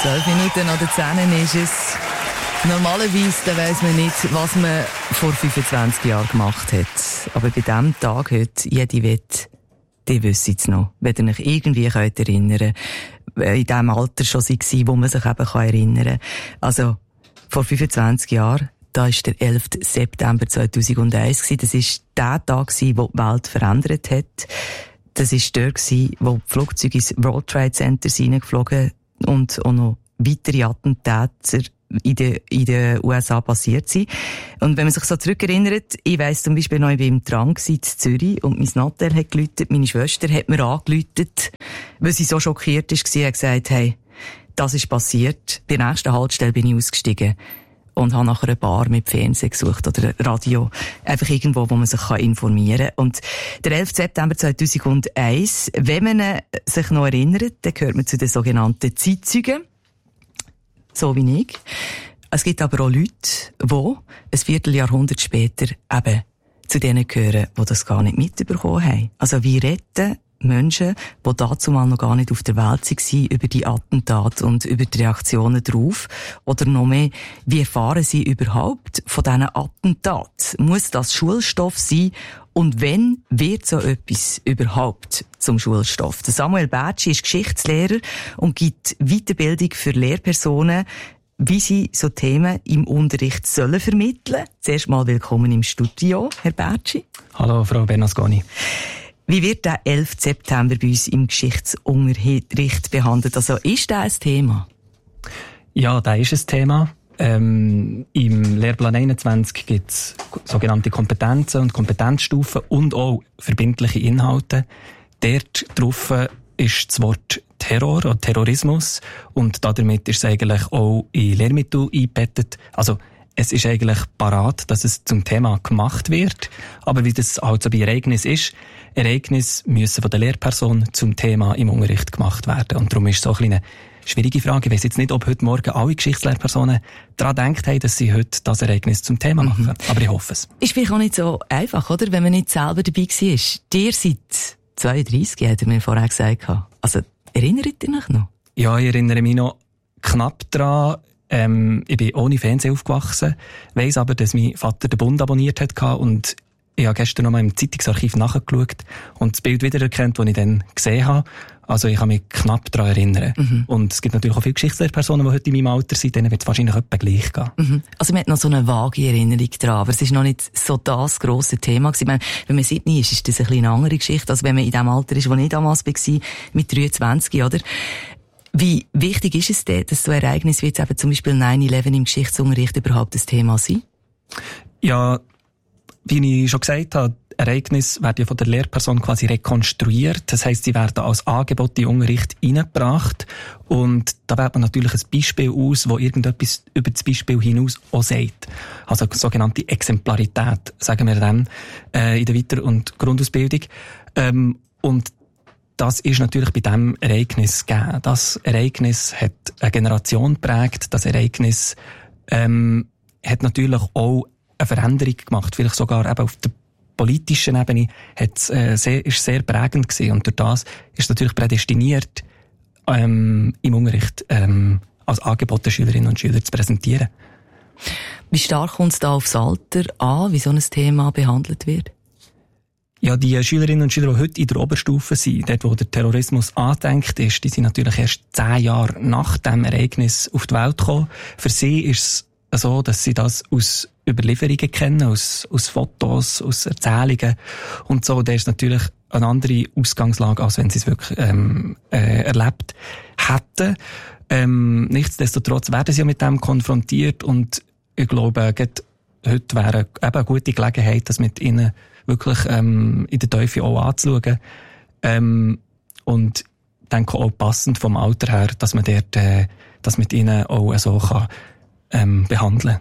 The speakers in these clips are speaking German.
12 Minuten nach 10 ist es. Normalerweise weiss man nicht, was man vor 25 Jahren gemacht hat. Aber bei diesem Tag heute, jede Wette, die wissen es noch. Wenn ihr euch irgendwie erinnern könnt, in dem Alter schon war, wo man sich eben erinnern kann. Also, vor 25 Jahren, da war der 11. September 2001. Das war der Tag, der die Welt verändert hat. Das war dort, wo die Flugzeuge ins World Trade Center reingeflogen und auch noch weitere Attentäter in den USA passiert sind. Und wenn man sich so zurückerinnert, ich weiss zum Beispiel noch, ich war im Tram in Zürich und mein Nattel hat geläutet, meine Schwester hat mir angeläutet, weil sie so schockiert war, hat gesagt, hey, das ist passiert. Bei der nächsten Haltestelle bin ich ausgestiegen und habe nachher eine Bar mit Fernsehen gesucht oder Radio. Einfach irgendwo, wo man sich informieren kann. Und der 11. September 2001, wenn man sich noch erinnert, dann gehört man zu den sogenannten Zeitzeugen. So wie ich. Es gibt aber auch Leute, die ein Vierteljahrhundert später eben zu denen gehören, die das gar nicht mitbekommen haben. Also wie retten Menschen, die dazumal noch gar nicht auf der Welt waren, über die Attentate und über die Reaktionen darauf? Oder noch mehr, wie erfahren sie überhaupt von diesen Attentaten? Muss das Schulstoff sein? Und wenn wird so etwas überhaupt zum Schulstoff? Der Samuel Bärtschi ist Geschichtslehrer und gibt Weiterbildung für Lehrpersonen, wie sie so Themen im Unterricht sollen vermitteln. Zuerst mal willkommen im Studio, Herr Bärtschi. Hallo, Frau Bernasconi. Wie wird der 11. September bei uns im Geschichtsunterricht behandelt? Also ist das ein Thema? Ja, das ist ein Thema. Im Lehrplan 21 gibt es sogenannte Kompetenzen und Kompetenzstufen und auch verbindliche Inhalte. Dort drauf ist das Wort Terror oder Terrorismus und damit ist es eigentlich auch in Lehrmittel eingebettet. Also es ist eigentlich parat, dass es zum Thema gemacht wird. Aber wie das halt so bei Ereignissen ist, Ereignisse müssen von der Lehrperson zum Thema im Unterricht gemacht werden. Und darum ist es so eine schwierige Frage. Ich weiss jetzt nicht, ob heute Morgen alle Geschichtslehrpersonen daran gedacht haben, dass sie heute das Ereignis zum Thema machen. Aber ich hoffe es. Ist vielleicht auch nicht so einfach, oder? Wenn man nicht selber dabei war. Ihr seid 32, hat er mir vorher gesagt. Also, erinnert ihr euch noch? Ja, ich erinnere mich noch knapp daran. Ich bin ohne Fernsehen aufgewachsen, weiss aber, dass mein Vater den Bund abonniert hat und ich habe gestern noch mal im Zeitungsarchiv nachgeschaut und das Bild wiedererkannt, das ich dann gesehen habe. Also ich kann mich knapp daran erinnern. Und es gibt natürlich auch viele Geschichtslehrpersonen, die heute in meinem Alter sind, denen wird es wahrscheinlich etwa gleich gehen. Also man hat noch so eine vage Erinnerung daran, aber es ist noch nicht so das grosse Thema gewesen. Ich meine, wenn man Sydney ist das ein bisschen eine andere Geschichte, als wenn man in dem Alter ist, wo ich damals war, mit 23, oder? Wie wichtig ist es denn, dass so Ereignisse wie jetzt eben zum Beispiel 9/11 im Geschichtsunterricht überhaupt ein Thema sind? Ja, wie ich schon gesagt habe, Ereignisse werden ja von der Lehrperson quasi rekonstruiert. Das heisst, sie werden als Angebot in den Unterricht hineingebracht. Und da wählt man natürlich ein Beispiel aus, wo irgendetwas über das Beispiel hinaus auch sagt. Also sogenannte Exemplarität, sagen wir dann, in der Weiter- und Grundausbildung. Und das ist natürlich bei diesem Ereignis gegeben. Das Ereignis hat eine Generation geprägt. Das Ereignis hat natürlich auch eine Veränderung gemacht. Vielleicht sogar eben auf der politischen Ebene ist sehr prägend gewesen. Und durch das ist natürlich prädestiniert, im Unterricht als Angebot der Schülerinnen und Schüler zu präsentieren. Wie stark kommt es da aufs Alter an, wie so ein Thema behandelt wird? Ja, die Schülerinnen und Schüler, die heute in der Oberstufe sind, dort wo der Terrorismus angedenkt ist, die sind natürlich erst 10 Jahre nach dem Ereignis auf die Welt gekommen. Für sie ist es so, dass sie das aus Überlieferungen kennen, aus Fotos, aus Erzählungen und so. Da ist natürlich eine andere Ausgangslage, als wenn sie es wirklich erlebt hätten. Nichtsdestotrotz werden sie ja mit dem konfrontiert und ich glaube, heute wäre eben eine gute Gelegenheit, das mit ihnen wirklich in der Tiefe auch anzuschauen. Und ich denke auch passend vom Alter her, dass man dort das mit ihnen auch so kann behandeln.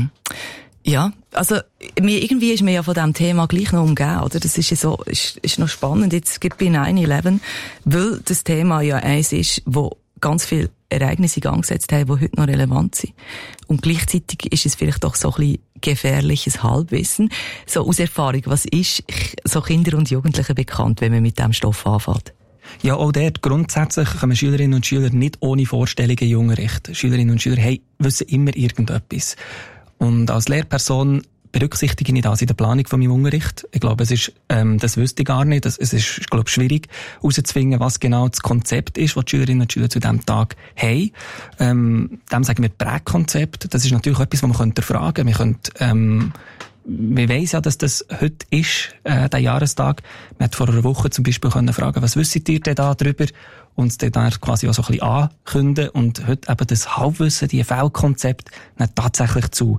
Ja, also irgendwie ist man ja von diesem Thema gleich noch umgeben, oder? Das ist ja so, ist noch spannend. Jetzt gibt bei 9/11, weil das Thema ja eins ist, wo ganz viele Ereignisse in Gang gesetzt haben, die heute noch relevant sind. Und gleichzeitig ist es vielleicht doch so ein bisschen gefährliches Halbwissen. So aus Erfahrung, was ist so Kinder und Jugendlichen bekannt, wenn man mit diesem Stoff anfängt? Ja, auch dort grundsätzlich kommen Schülerinnen und Schüler nicht ohne Vorstellungen in den Unterricht. Schülerinnen und Schüler wissen immer irgendetwas. Und als Lehrperson berücksichtige ich das in der Planung von meinem Unterricht. Ich glaube, das wüsste ich gar nicht. Es ist, glaube ich, schwierig herauszufinden, was genau das Konzept ist, das die Schülerinnen und Schüler zu diesem Tag haben. Dem sagen wir Prägkonzept. Das ist natürlich etwas, was man fragen könnte. Wir weiss ja, dass das heute ist, der Jahrestag. Man hat vor einer Woche zum Beispiel fragen, was wisst ihr denn da drüber? Und dann quasi auch so ein bisschen ankündigen. Und heute eben das Halbwissen, die Fehlkonzept, tatsächlich zu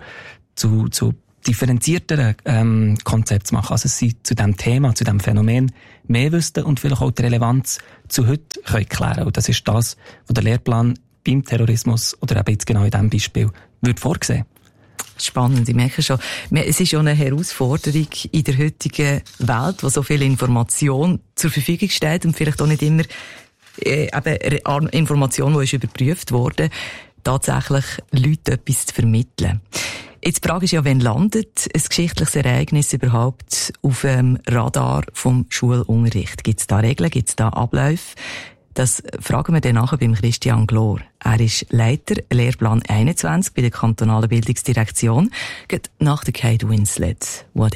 differenzierteren Konzept zu machen. Also sie zu diesem Thema, zu diesem Phänomen mehr wüssten und vielleicht auch die Relevanz zu heute können klären. Und das ist das, was der Lehrplan beim Terrorismus oder eben jetzt genau in diesem Beispiel würde vorsehen. Spannend, ich merke schon. Es ist schon eine Herausforderung in der heutigen Welt, wo so viel Information zur Verfügung steht und vielleicht auch nicht immer eben Information, die ist überprüft worden, tatsächlich Leuten etwas zu vermitteln. Jetzt die Frage ist ja, wann landet ein geschichtliches Ereignis überhaupt auf dem Radar vom Schulunterricht? Gibt es da Regeln, gibt es da Abläufe? Das fragen wir dann nachher beim Christian Glor. Er ist Leiter Lehrplan 21 bei der kantonalen Bildungsdirektion, nach der Kate Winslet.